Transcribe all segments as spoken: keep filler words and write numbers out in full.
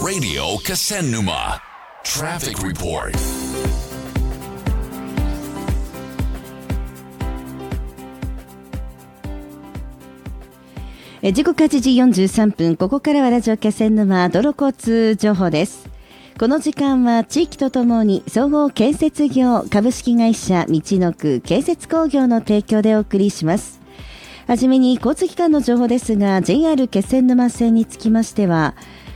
Radio Kasennuma Traffic Report. 時刻はちじよんじゅうさんぷん、ここからはラジオ気仙沼道路交通情報です。この時間は地域とともに総合建設業株式会社みちのく建設工業の提供でお送りします。はじめに交通機関の情報ですが、 ジェイアール 気仙沼線につきましては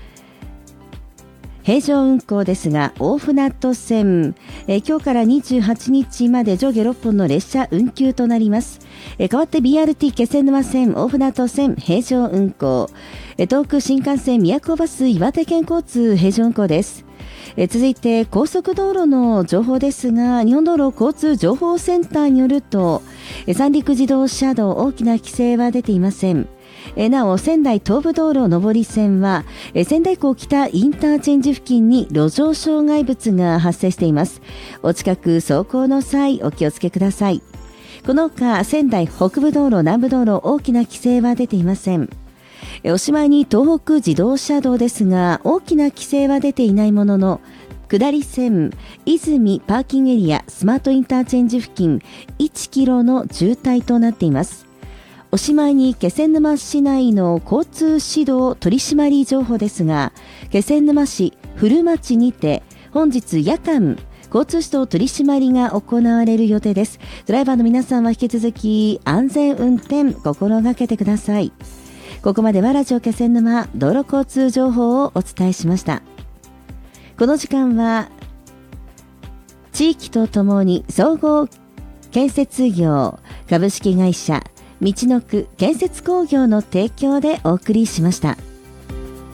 平常運行ですが、大船渡線、えー、今日からにじゅうはちにちまで上下ろっぽんの列車運休となります。えー、代わって ビーアールティー 気仙沼線、大船渡線平常運行、えー、東北新幹線宮古バス岩手県交通平常運行です。えー、続いて高速道路の情報ですが、日本道路交通情報センターによると、えー、三陸自動車道大きな規制は出ていません。えなお仙台東部道路上り線はえ仙台港北インターチェンジ付近に路上障害物が発生しています。お近く走行の際お気をつけください。この他仙台北部道路南部道路大きな規制は出ていません。えおしまいに東北自動車道ですが、大きな規制は出ていないものの、下り線泉パーキングエリアスマートインターチェンジ付近いちキロの渋滞となっています。おしまいに気仙沼市内の交通指導取締り情報ですが、気仙沼市古町にて本日夜間交通指導取締りが行われる予定です。ドライバーの皆さんは引き続き安全運転心がけてください。ここまではラジオ気仙沼道路交通情報をお伝えしました。この時間は地域とともに総合建設業株式会社みちのく建設工業の提供でお送りしました。